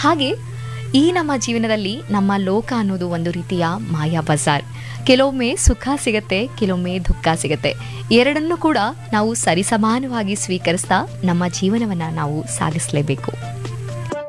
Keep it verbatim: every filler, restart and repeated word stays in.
ಹಾಗೆ ಈ ನಮ್ಮ ಜೀವನದಲ್ಲಿ ನಮ್ಮ ಲೋಕ ಅನ್ನೋದು ಒಂದು ರೀತಿಯ ಮಾಯಾ ಬಜಾರ್. ಕೆಲವೊಮ್ಮೆ ಸುಖ ಸಿಗತ್ತೆ, ಕೆಲವೊಮ್ಮೆ ದುಃಖ ಸಿಗತ್ತೆ. ಎರಡನ್ನೂ ಕೂಡ ನಾವು ಸರಿಸಮಾನವಾಗಿ ಸ್ವೀಕರಿಸ್ತಾ ನಮ್ಮ ಜೀವನವನ್ನ ನಾವು ಸಾಗಿಸಲೇಬೇಕು.